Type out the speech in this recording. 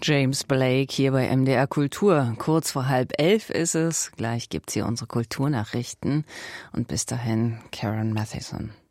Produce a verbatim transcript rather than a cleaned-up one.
James Blake hier bei M D R Kultur. Kurz vor halb elf ist es. Gleich gibt's hier unsere Kulturnachrichten. Und bis dahin Karen Matheson.